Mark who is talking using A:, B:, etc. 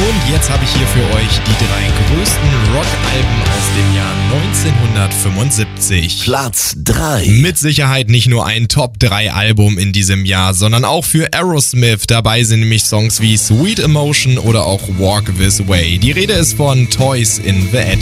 A: Und jetzt habe ich hier für euch die 3 größten Rockalben aus dem Jahr 1975.
B: Platz 3.
A: Mit Sicherheit nicht nur ein Top-3-Album in diesem Jahr, sondern auch für Aerosmith. Dabei sind nämlich Songs wie Sweet Emotion oder auch Walk This Way. Die Rede ist von Toys in the Attic.